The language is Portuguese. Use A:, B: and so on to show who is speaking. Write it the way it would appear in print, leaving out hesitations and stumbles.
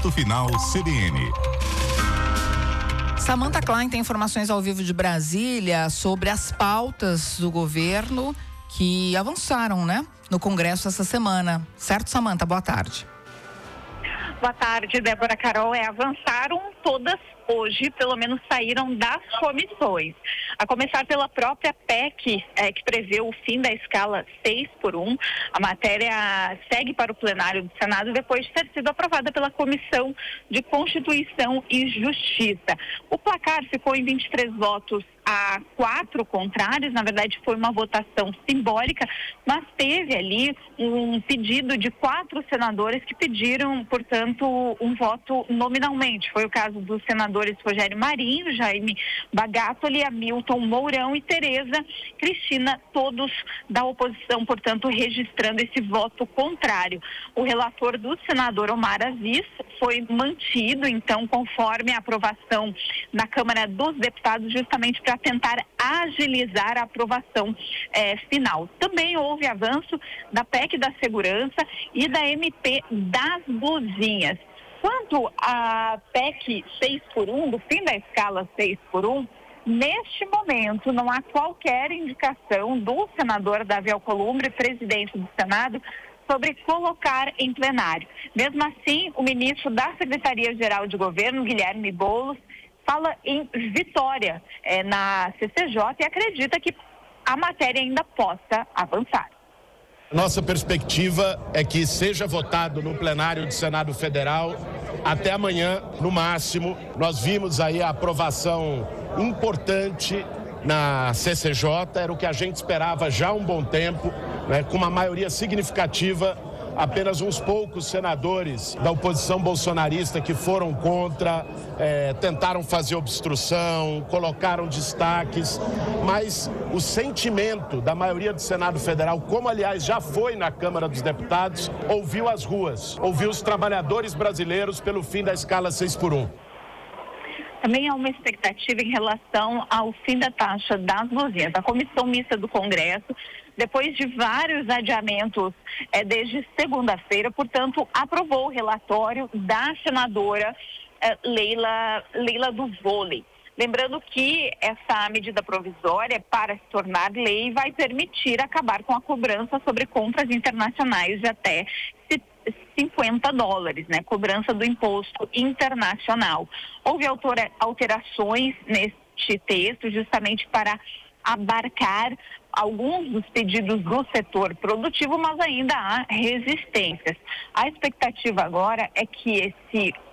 A: Ponto Final CBN.
B: Samantha Klein tem informações ao vivo de Brasília sobre as pautas do governo que avançaram, né, no Congresso essa semana. Certo, Samantha? Boa tarde.
C: Boa tarde, Débora, Carol. Avançaram todas hoje, pelo menos saíram das comissões. A começar pela própria PEC, que prevê o fim da escala 6x1. A matéria segue para o plenário do Senado depois de ter sido aprovada pela Comissão de Constituição e Justiça. O placar ficou em 23 votos a 4 contrários. Na verdade, foi uma votação simbólica, mas teve ali um pedido de 4 senadores que pediram, portanto, um voto nominalmente. Foi o caso dos senadores Rogério Marinho, Jaime Bagatoli, Hamilton Mourão e Tereza Cristina, todos da oposição, portanto, registrando esse voto contrário. O relator do senador Omar Aziz foi mantido, então, conforme a aprovação na Câmara dos Deputados, justamente para tentar agilizar a aprovação final. Também houve avanço da PEC da Segurança e da MP das Buzinhas. Quanto à PEC 6x1, do fim da escala 6x1, neste momento não há qualquer indicação do senador Davi Alcolumbre, presidente do Senado, sobre colocar em plenário. Mesmo assim, o ministro da Secretaria-Geral de Governo, Guilherme Boulos, fala em vitória na CCJ e acredita que a matéria ainda possa avançar.
D: Nossa perspectiva é que seja votado no plenário do Senado Federal até amanhã, no máximo. Nós vimos aí a aprovação importante na CCJ, era o que a gente esperava já há um bom tempo, né, com uma maioria significativa. Apenas uns poucos senadores da oposição bolsonarista que foram contra, tentaram fazer obstrução, colocaram destaques, mas o sentimento da maioria do Senado Federal, como aliás já foi na Câmara dos Deputados, ouviu as ruas, ouviu os trabalhadores brasileiros pelo fim da escala 6x1.
C: Também há uma expectativa em relação ao fim da taxa das buzinas. A Comissão Mista do Congresso, depois de vários adiamentos desde segunda-feira, portanto, aprovou o relatório da senadora Leila do Vôlei. Lembrando que essa medida provisória, para se tornar lei, vai permitir acabar com a cobrança sobre compras internacionais de até $50, né? Cobrança do imposto internacional. Houve alterações neste texto justamente para abarcar alguns dos pedidos do setor produtivo, mas ainda há resistências. A expectativa agora é que esse